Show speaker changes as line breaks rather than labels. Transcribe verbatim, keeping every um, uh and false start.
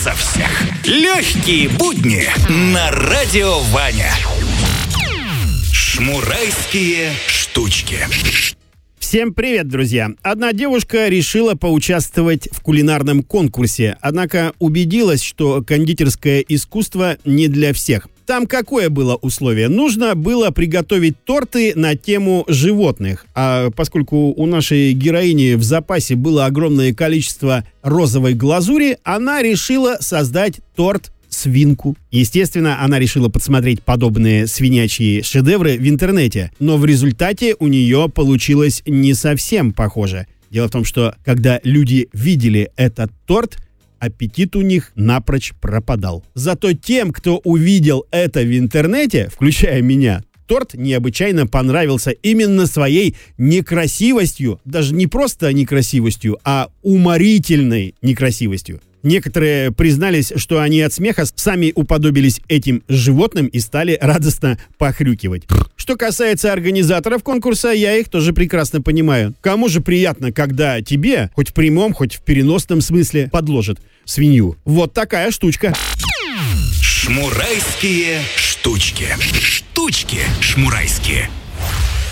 со всех. Легкие будни на Радио Ваня. Шмурайские штучки.
Всем привет, друзья! Одна девушка решила поучаствовать в кулинарном конкурсе, однако убедилась, что кондитерское искусство не для всех. Там какое было условие? Нужно было приготовить торты на тему животных. А поскольку у нашей героини в запасе было огромное количество розовой глазури, она решила создать торт свинку. Естественно, она решила подсмотреть подобные свинячьи шедевры в интернете, но в результате у нее получилось не совсем похоже. Дело в том, что когда люди видели этот торт, аппетит у них напрочь пропадал. Зато тем, кто увидел это в интернете, включая меня, торт необычайно понравился именно своей некрасивостью, даже не просто некрасивостью, а уморительной некрасивостью. Некоторые признались, что они от смеха сами уподобились этим животным и стали радостно похрюкивать. Что касается организаторов конкурса, я их тоже прекрасно понимаю. Кому же приятно, когда тебе, хоть в прямом, хоть в переносном смысле, подложат свинью? Вот такая штучка.
Шмурайские штучки. Штучки шмурайские.